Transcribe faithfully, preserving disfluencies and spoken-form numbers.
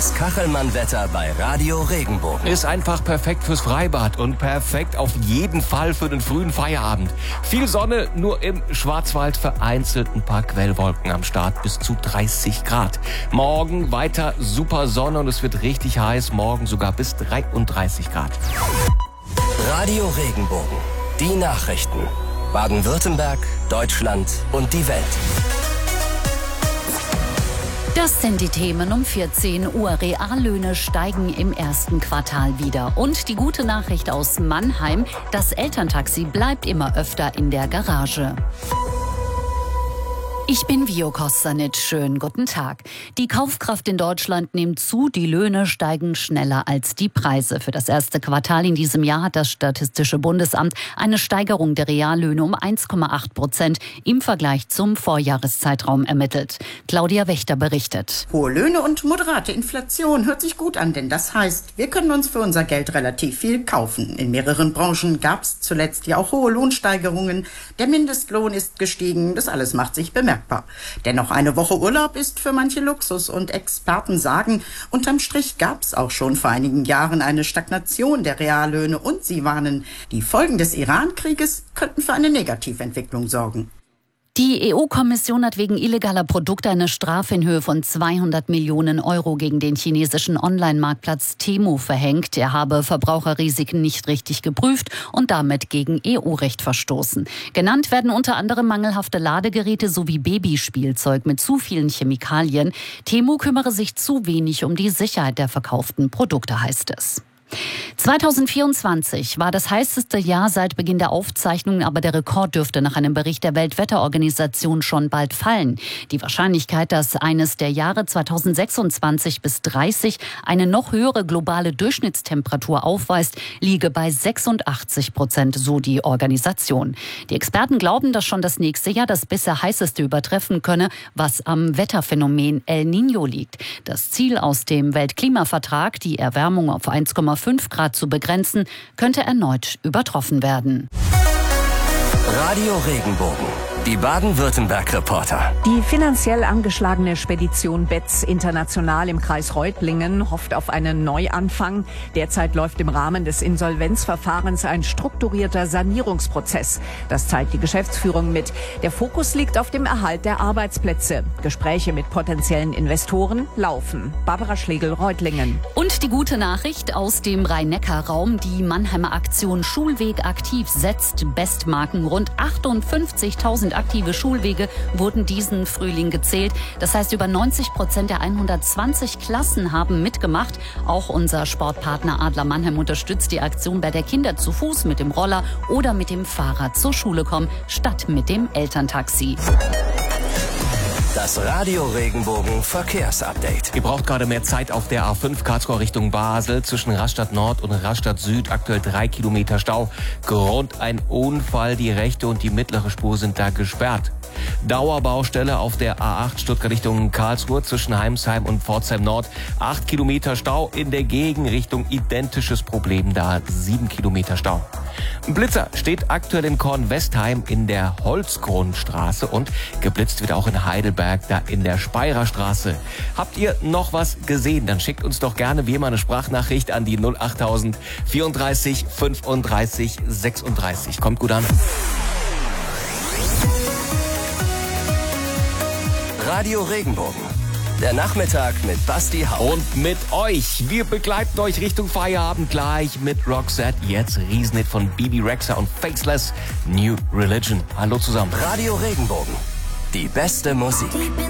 Das Kachelmann-Wetter bei Radio Regenbogen. Ist einfach perfekt fürs Freibad und perfekt auf jeden Fall für den frühen Feierabend. Viel Sonne, nur im Schwarzwald vereinzelt ein paar Quellwolken am Start, bis zu dreißig Grad. Morgen weiter super Sonne und es wird richtig heiß, morgen sogar bis dreiunddreißig Grad. Radio Regenbogen, die Nachrichten. Baden-Württemberg, Deutschland und die Welt. Das sind die Themen um vierzehn Uhr. Reallöhne steigen im ersten Quartal wieder. Und die gute Nachricht aus Mannheim, das Elterntaxi bleibt immer öfter in der Garage. Ich bin Vio Kostanic. Schönen guten Tag. Die Kaufkraft in Deutschland nimmt zu, die Löhne steigen schneller als die Preise. Für das erste Quartal in diesem Jahr hat das Statistische Bundesamt eine Steigerung der Reallöhne um eins Komma acht Prozent im Vergleich zum Vorjahreszeitraum ermittelt. Claudia Wächter berichtet. Hohe Löhne und moderate Inflation hört sich gut an, denn das heißt, wir können uns für unser Geld relativ viel kaufen. In mehreren Branchen gab es zuletzt ja auch hohe Lohnsteigerungen. Der Mindestlohn ist gestiegen, das alles macht sich bemerkbar. Dennoch eine Woche Urlaub ist für manche Luxus und Experten sagen, unterm Strich gab es auch schon vor einigen Jahren eine Stagnation der Reallöhne und sie warnen, die Folgen des Iran-Krieges könnten für eine Negativentwicklung sorgen. Die E U-Kommission hat wegen illegaler Produkte eine Strafe in Höhe von zweihundert Millionen Euro gegen den chinesischen Online-Marktplatz Temu verhängt. Er habe Verbraucherrisiken nicht richtig geprüft und damit gegen E U-Recht verstoßen. Genannt werden unter anderem mangelhafte Ladegeräte sowie Babyspielzeug mit zu vielen Chemikalien. Temu kümmere sich zu wenig um die Sicherheit der verkauften Produkte, heißt es. zweitausendvierundzwanzig war das heißeste Jahr seit Beginn der Aufzeichnungen, aber der Rekord dürfte nach einem Bericht der Weltwetterorganisation schon bald fallen. Die Wahrscheinlichkeit, dass eines der Jahre zweitausendsechsundzwanzig bis dreißig eine noch höhere globale Durchschnittstemperatur aufweist, liege bei sechsundachtzig Prozent, so die Organisation. Die Experten glauben, dass schon das nächste Jahr das bisher heißeste übertreffen könne, was am Wetterphänomen El Niño liegt. Das Ziel aus dem Weltklimavertrag, die Erwärmung auf eins Komma fünf Grad zu begrenzen, könnte erneut übertroffen werden. Radio Regenbogen, die Baden-Württemberg-Reporter. Die finanziell angeschlagene Spedition Betz International im Kreis Reutlingen hofft auf einen Neuanfang. Derzeit läuft im Rahmen des Insolvenzverfahrens ein strukturierter Sanierungsprozess. Das zeigt die Geschäftsführung mit. Der Fokus liegt auf dem Erhalt der Arbeitsplätze. Gespräche mit potenziellen Investoren laufen. Barbara Schlegel, Reutlingen. Und die gute Nachricht aus dem Rhein-Neckar-Raum. Die Mannheimer Aktion Schulweg aktiv setzt Bestmarken. Rund achtundfünfzigtausend aktive Schulwege wurden diesen Frühling gezählt. Das heißt, über neunzig Prozent der hundertzwanzig Klassen haben mitgemacht. Auch unser Sportpartner Adler Mannheim unterstützt die Aktion, bei der Kinder zu Fuß, mit dem Roller oder mit dem Fahrrad zur Schule kommen, statt mit dem Elterntaxi. Das Radio Regenbogen Verkehrsupdate. Ihr braucht gerade mehr Zeit auf der A fünf Karlsruhe Richtung Basel. Zwischen Rastatt Nord und Rastatt Süd aktuell drei Kilometer Stau. Grund ein Unfall. Die rechte und die mittlere Spur sind da gesperrt. Dauerbaustelle auf der A acht Stuttgart Richtung Karlsruhe zwischen Heimsheim und Pforzheim Nord. Acht Kilometer Stau. In der Gegenrichtung identisches Problem da. Sieben Kilometer Stau. Ein Blitzer steht aktuell in Kornwestheim in der Holzgrundstraße und geblitzt wird auch in Heidelberg, da in der Speiererstraße. Habt ihr noch was gesehen? Dann schickt uns doch gerne wie immer eine Sprachnachricht an die null achttausend vierunddreißig fünfunddreißig sechsunddreißig. Kommt gut an. Radio Regenbogen. Der Nachmittag mit Basti Haupt. Und mit euch. Wir begleiten euch Richtung Feierabend gleich mit Roxette. Jetzt Riesenhit von Bebe Rexha und Faceless, New Religion. Hallo zusammen. Radio Regenbogen. Die beste Musik.